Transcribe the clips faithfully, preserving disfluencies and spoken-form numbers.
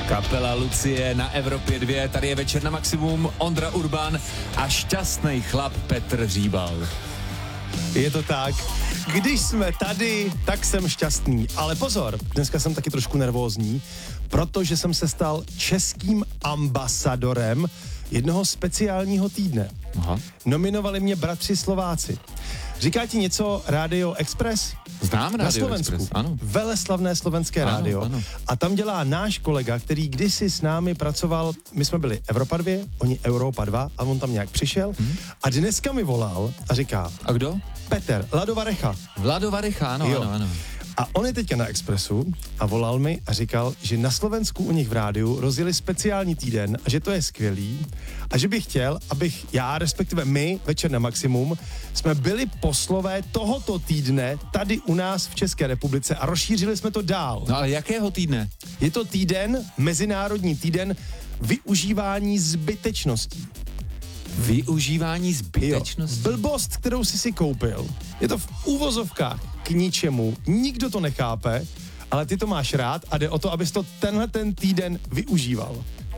Kapela Lucie na Evropě dva, tady je Večer na maximum, Ondra Urban a šťastný chlap Petr Hříbal. Je to tak. Když jsme tady, tak jsem šťastný. Ale pozor, dneska jsem taky trošku nervózní, protože jsem se stal českým ambasadorem jednoho speciálního týdne. Aha. Nominovali mě bratři Slováci. Říká ti něco Radio Express? Znám Na Radio Slovensku. Express, ano. Veleslavné slovenské Ano, rádio. ano. A tam dělá náš kolega, který kdysi s námi pracoval, my jsme byli Evropa dva, oni Europa dva a on tam nějak přišel Hmm. a dneska mi volal a říká, A kdo? Petr, Lado Varecha. Vlado Varecha, ano, Jo. ano, ano. A on je teďka na Expressu a volal mi a říkal, že na Slovensku u nich v rádiu rozjeli speciální týden a že to je skvělý a že bych chtěl, abych já, respektive my, Večer na maximum, jsme byli poslové tohoto týdne tady u nás v České republice a rozšířili jsme to dál. No ale jakého týdne? Je to týden, Mezinárodní týden využívání zbytečností. Využívání Jo, zbytečnosti. blbost, kterou jsi si koupil, je to v úvozovkách k ničemu, nikdo to nechápe, ale ty to máš rád a jde o to, abys to tenhle ten týden využíval.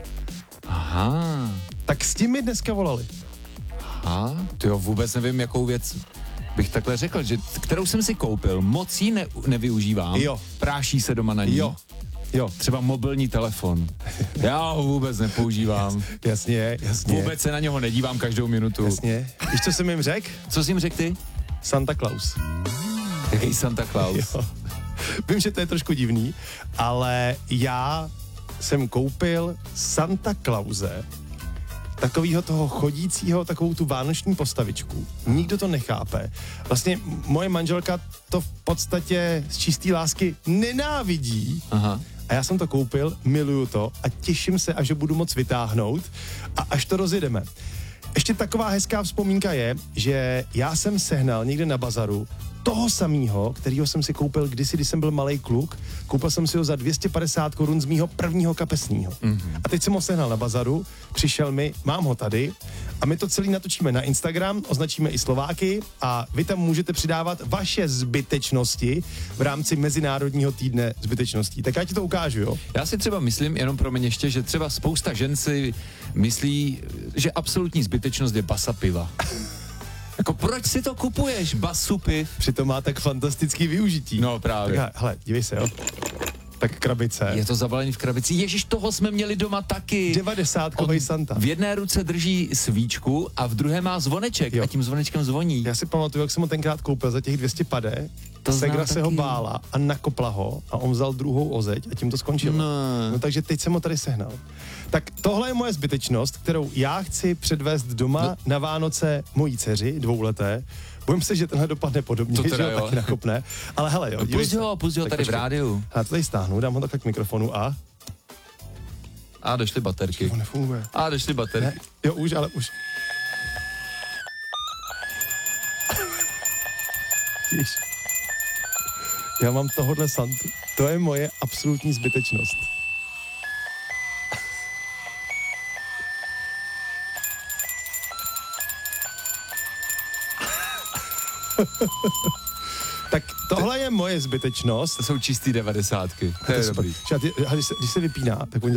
Aha, Tak s tím mi dneska volali. aha, ty jo, vůbec nevím, jakou věc bych takhle řekl, že kterou jsem si koupil, moc ji ne, nevyužívám. Jo. Práší se doma na ní. Jo, jo, Třeba mobilní telefon. Já ho vůbec nepoužívám. jasně, jasně. Vůbec se na něho nedívám každou minutu. Jasně. Víš, co jsem jim řekl? Co jsi jim řekl ty? Santa Claus. Jaký Santa Claus? Jo. Vím, že to je trošku divný, ale já jsem koupil Santa Clause, takovýho toho chodícího, takovou tu vánoční postavičku. Nikdo to nechápe. Vlastně moje manželka to v podstatě z čistý lásky nenávidí. Aha. A já jsem to koupil, miluju to a těším se, až ho budu moc vytáhnout a až to rozjedeme. Ještě taková hezká vzpomínka je, že já jsem sehnal někde na bazaru toho samýho, kterýho jsem si koupil kdysi, když jsem byl malej kluk. Koupil jsem si ho za dvě stě padesát korun z mýho prvního kapesního. Mm-hmm. A teď jsem ho sehnal na bazaru, přišel mi, mám ho tady a my to celý natočíme na Instagram, označíme i Slováky a vy tam můžete přidávat vaše zbytečnosti v rámci Mezinárodního týdne zbytečností. Tak já ti to ukážu, jo? Já si třeba myslím, jenom pro mě ještě, že třeba spousta žen si myslí, že absolutní zbytečnost je basa piva. Jako proč si to kupuješ, basu piv? Přitom má tak fantastický využití. No právě. Tak, hele, dívej se, jo. Tak krabice. Je to zabalený v krabici. Ježiš, toho jsme měli doma taky. devadesátkovej Santa. V jedné ruce drží svíčku a v druhé má zvoneček Jo. a tím zvonečkem zvoní. Já si pamatuju, jak jsem ho tenkrát koupil za těch dvě stě pade. To znám Segra se ho taky. bála a nakopla ho a on vzal druhou ozeď a tím to skončilo. No. no takže teď jsem ho tady sehnal. Tak tohle je moje zbytečnost, kterou já chci předvést doma No. na Vánoce mojí dceři, dvouleté. Bojím se, že tenhle dopadne podobně, To že teda ho jo. taky nakopne. Ale hele, jo. dívej Pusť se. ho, pusť ho Tak tady v počkej. rádiu. Já to tady stáhnu, dám ho takhle k mikrofonu a... A došly baterky. To nefunguje. A došly baterky. Ne? Jo, už, ale už. Víš, já mám tohodle Santu. To je moje absolutní zbytečnost. Tak tohle je moje zbytečnost. To jsou čistý devadesátky. To je dobrý. Když se, když se vypíná, tak oni